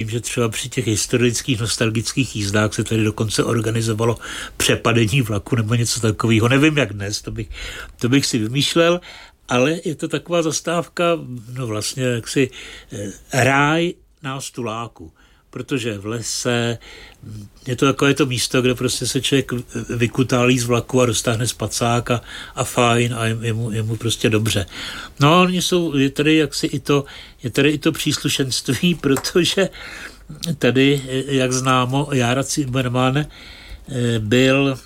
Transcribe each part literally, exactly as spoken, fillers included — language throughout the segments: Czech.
vím, že třeba při těch historických nostalgických jízdách se tady dokonce organizovalo přepadení vlaku nebo něco takového. Nevím, jak dnes, to bych, to bych si vymýšlel, ale je to taková zastávka, no vlastně jaksi ráj nás tuláků. Protože v lese je to takové to místo, kde prostě se člověk vykutálí z vlaku a dostáhne spacák a, a fajn a je, je, mu, je mu prostě dobře. No oni jsou, je tady jaksi i to, je tady i to příslušenství, protože tady, jak známo, Jára Cimrman byl,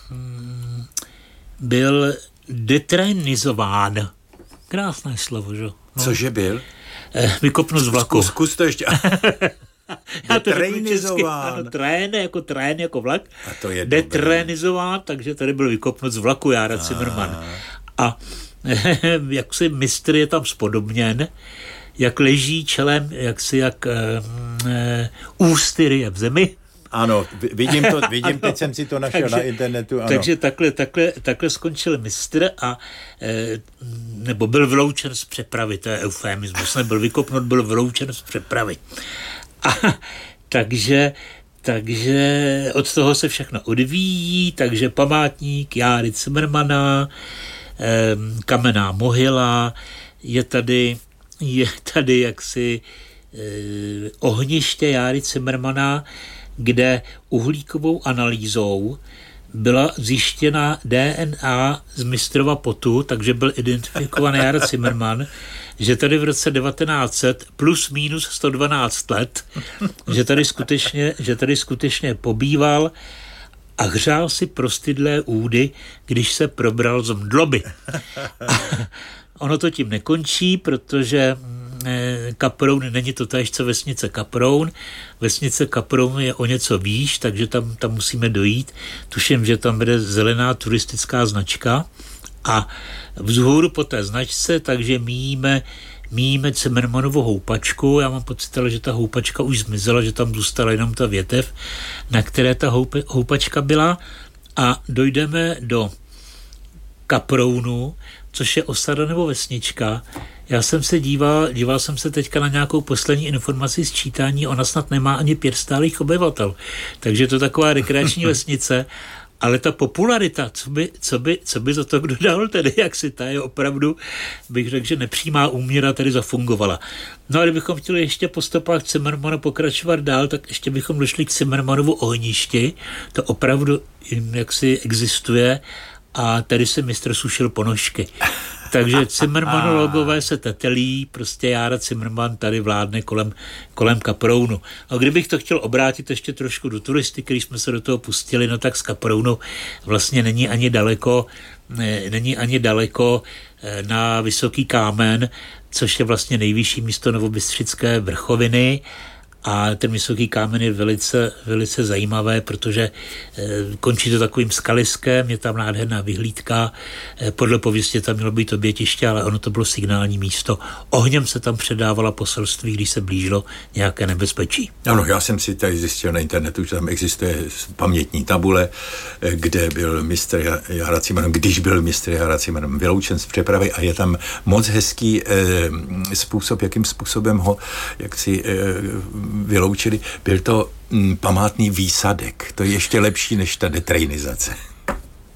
byl detrenizován. Krásné slovo, že? No. Cože byl? Vykopnut z vlaku. Zkus, zkus to ještě... Já to řeknu česky, ano, trén, jako trén, jako vlak. A to je detrénizován, takže tady byl vykopnut z vlaku Jára Cimrman. A jak si mistr je tam spodobněn, jak leží čelem, jak si jak e, ústy ryje v zemi. Ano, vidím to, vidím, ano, teď jsem si to našel takže, na internetu, ano. Takže takhle, takhle, takhle skončil mistr a e, nebo byl vyloučen z přepravy, to je eufemismus, nebyl vykopnut, byl vyloučen z přepravy. A takže, takže od toho se všechno odvíjí, takže památník Járy Cimrmana, eh, kamenná mohyla, je tady, je tady jaksi eh, ohniště Járy Cimrmana, kde uhlíkovou analýzou byla zjištěna D N A z mistrova potu, takže byl identifikován Jára Cimrman, že tady v roce devatenáct set plus minus sto dvanáct let, že tady skutečně, že tady skutečně pobýval a hřál si prostydlé údy, když se probral z mdloby. Ono to tím nekončí, protože Kaproun není to též, co vesnice Kaproun. Vesnice Kaproun je o něco výš, takže tam, tam musíme dojít. Tuším, že tam bude zelená turistická značka a vzhůru po té značce, takže míjíme, míjíme Cimrmanovu houpačku. Já mám pocit, že ta houpačka už zmizela, že tam zůstala jenom ta větev, na které ta houpe, houpačka byla a dojdeme do Kaprounu, což je osada nebo vesnička. Já jsem se díval, díval jsem se teďka na nějakou poslední informaci z čítání, ona snad nemá ani pět stálých obyvatel. Takže to je taková rekreační vesnice, ale ta popularita, co by, co by, co by za to kdo dal tedy, jak si ta je opravdu, bych řekl, že nepřímá úměra tady zafungovala. No a kdybychom chtěli ještě po stopách Cimrmana pokračovat dál, tak ještě bychom došli k Cimrmanovu ohništi. To opravdu jaksi existuje a tady se mistr sušil ponožky. Takže Cimrmanologové se tetelí, prostě Jára Cimrman tady vládne kolem, kolem Kaprounu. A kdybych to chtěl obrátit ještě trošku do turistiky, když jsme se do toho pustili, no tak z Kaprounu vlastně není ani daleko, ne, není ani daleko na Vysoký Kámen, což je vlastně nejvyšší místo Novobystřické vrchoviny. A ten Vysoký Kámen je velice, velice zajímavé, protože e, končí to takovým skaliskem, je tam nádherná vyhlídka, e, podle pověsti tam mělo být obětiště, ale ono to bylo signální místo. Ohněm se tam předávala poselství, když se blížilo nějaké nebezpečí. Ano, já jsem si tady zjistil na internetu, že tam existuje pamětní tabule, kde byl mistr Jára Cimrman, když byl mistr Jára Cimrman vyloučen z přepravy a je tam moc hezký e, způsob, jakým způsobem ho jak si e, vyloučili. Byl to mm, památný výsadek. To je ještě lepší než ta detrejnizace.